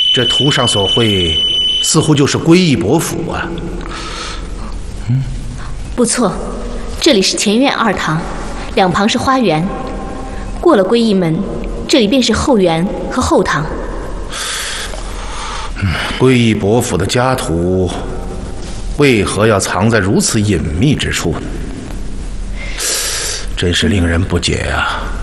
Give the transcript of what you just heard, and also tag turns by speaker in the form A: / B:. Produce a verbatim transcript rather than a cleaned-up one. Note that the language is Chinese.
A: 这图上所绘，似乎就是归义伯府啊。
B: 嗯，不错，这里是前院二堂，两旁是花园。过了归义门，这里便是后园和后堂。
A: 嗯，归义伯府的家图，为何要藏在如此隐秘之处呢？真是令人不解啊！